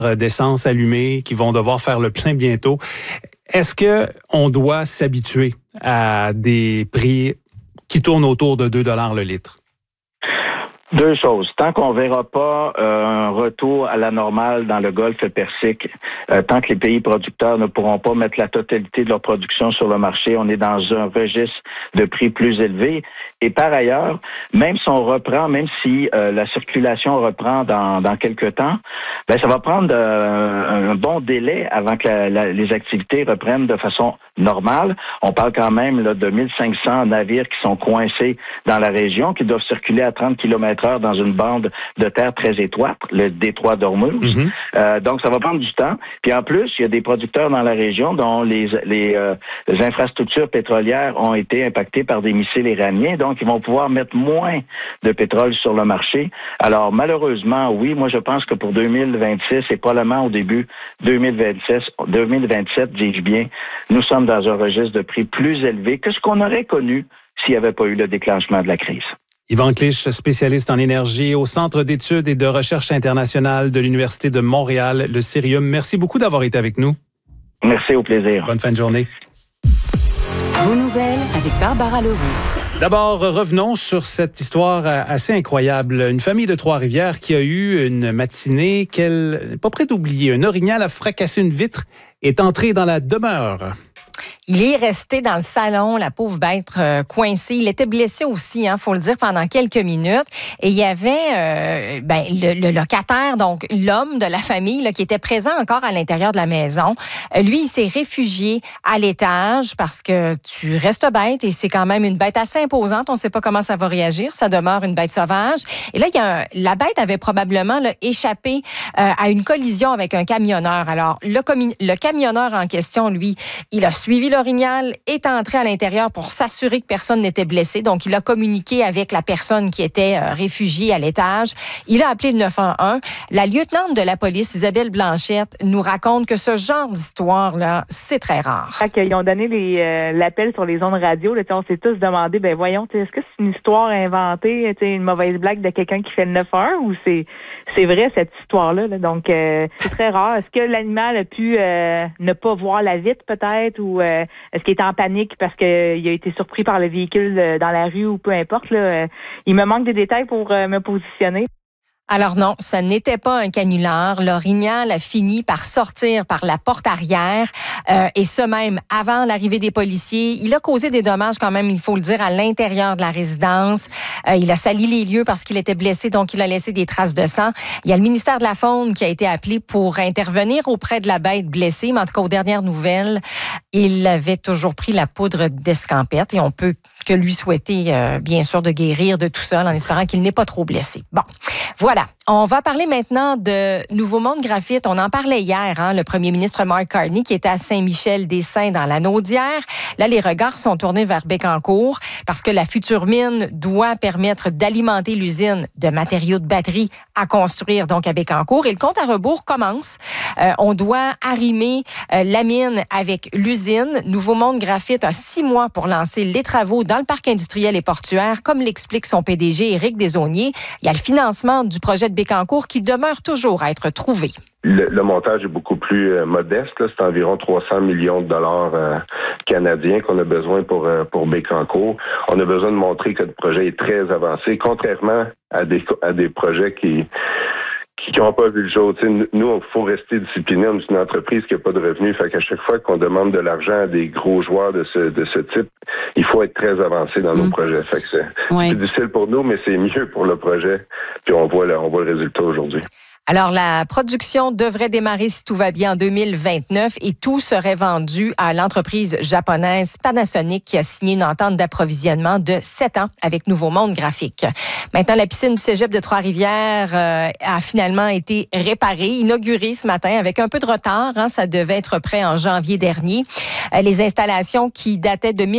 d'essence allumée, qui vont devoir faire le plein bientôt. Est-ce qu'on doit s'habituer à des prix qui tournent autour de 2 $ le litre? Deux choses. Tant qu'on verra pas un retour à la normale dans le Golfe Persique, tant que les pays producteurs ne pourront pas mettre la totalité de leur production sur le marché, on est dans un registre de prix plus élevé. Et par ailleurs, même si on reprend, même si la circulation reprend dans quelques temps, ben ça va prendre un bon délai avant que les activités reprennent de façon normale. On parle quand même là, de 1500 navires qui sont coincés dans la région, qui doivent circuler à 30 km/h dans une bande de terre très étroite, le détroit d'Ormuz. Donc, ça va prendre du temps. Puis en plus, il y a des producteurs dans la région dont les infrastructures pétrolières ont été impactées par des missiles iraniens. Donc, ils vont pouvoir mettre moins de pétrole sur le marché. Alors, malheureusement, oui, moi, je pense que pour 2026 et probablement au début 2027, dis-je bien, nous sommes dans un registre de prix plus élevé que ce qu'on aurait connu s'il n'y avait pas eu le déclenchement de la crise. Yvan Clich, spécialiste en énergie au Centre d'études et de recherche internationale de l'Université de Montréal, le Cerium. Merci beaucoup d'avoir été avec nous. Merci, au plaisir. Bonne fin de journée. Vos nouvelles avec Barbara Leroux. D'abord, revenons sur cette histoire assez incroyable. Une famille de Trois-Rivières qui a eu une matinée qu'elle n'est pas près d'oublier. Un orignal a fracassé une vitre et est entré dans la demeure. Il est resté dans le salon, la pauvre bête coincée. Il était blessé aussi, faut le dire, pendant quelques minutes. Et il y avait le locataire, donc l'homme de la famille, là, qui était présent encore à l'intérieur de la maison. Lui, il s'est réfugié à l'étage parce que tu restes bête et c'est quand même une bête assez imposante. On ne sait pas comment ça va réagir. Ça demeure une bête sauvage. Et là, la bête avait probablement échappé à une collision avec un camionneur. Alors, le camionneur en question, lui, il a suivi l'orignal, est entré à l'intérieur pour s'assurer que personne n'était blessé. Donc, il a communiqué avec la personne qui était réfugiée à l'étage. Il a appelé le 911. La lieutenante de la police, Isabelle Blanchette, nous raconte que ce genre d'histoire-là, c'est très rare. Quand ils ont donné l'appel sur les ondes radio, là, on s'est tous demandé, voyons, est-ce que c'est une histoire inventée, une mauvaise blague de quelqu'un qui fait le 911 ou c'est vrai cette histoire-là? Là? Donc, c'est très rare. Est-ce que l'animal a pu ne pas voir la vitre peut-être ou est-ce qu'il est en panique parce qu'il a été surpris par le véhicule dans la rue ou peu importe? Là, il me manque des détails pour me positionner. Alors non, ça n'était pas un canular. L'orignal a fini par sortir par la porte arrière et ce même avant l'arrivée des policiers. Il a causé des dommages quand même, il faut le dire, à l'intérieur de la résidence. Il a sali les lieux parce qu'il était blessé, donc il a laissé des traces de sang. Il y a le ministère de la Faune qui a été appelé pour intervenir auprès de la bête blessée, mais en tout cas, aux dernières nouvelles, il avait toujours pris la poudre d'escampette et on peut que lui souhaiter, bien sûr, de guérir de tout ça en espérant qu'il n'est pas trop blessé. Bon, voilà. On va parler maintenant de Nouveau Monde Graphite. On en parlait hier, le premier ministre Mark Carney qui était à Saint-Michel-des-Saints dans la Naudière. Là, les regards sont tournés vers Bécancour parce que la future mine doit permettre d'alimenter l'usine de matériaux de batterie à construire donc à Bécancour. Et le compte à rebours commence. On doit arrimer la mine avec l'usine. Nouveau Monde Graphite a 6 mois pour lancer les travaux dans le parc industriel et portuaire, comme l'explique son PDG Éric Desaulniers. Il y a le financement du projet de Bécancour qui demeure toujours à être trouvé. Le montage est beaucoup plus modeste. Là. C'est environ 300 millions de dollars canadiens qu'on a besoin pour Bécancour. On a besoin de montrer que le projet est très avancé, contrairement à des projets qui n'ont pas vu le jour. T'sais, nous, il faut rester discipliné. On est une entreprise qui n'a pas de revenus. Fait qu'à chaque fois qu'on demande de l'argent à des gros joueurs de ce type, il faut être très avancé dans nos projets. Fait que c'est difficile pour nous, mais c'est mieux pour le projet. Puis on voit le résultat aujourd'hui. Alors, la production devrait démarrer, si tout va bien, en 2029 et tout serait vendu à l'entreprise japonaise Panasonic qui a signé une entente d'approvisionnement de 7 ans avec Nouveau Monde Graphique. Maintenant, la piscine du cégep de Trois-Rivières a finalement été réparée, inaugurée ce matin avec un peu de retard. Ça devait être prêt en janvier dernier. Les installations qui dataient de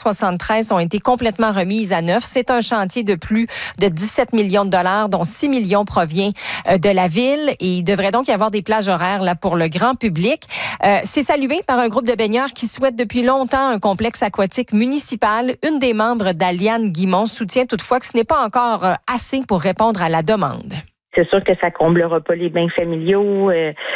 1973 ont été complètement remises à neuf. C'est un chantier de plus de 17 millions de dollars, dont 6 millions provient de la ville et il devrait donc y avoir des plages horaires là pour le grand public. C'est salué par un groupe de baigneurs qui souhaite depuis longtemps un complexe aquatique municipal. Une des membres d'Aliane Guimont soutient toutefois que ce n'est pas encore assez pour répondre à la demande. C'est sûr que ça comblera pas les bains familiaux.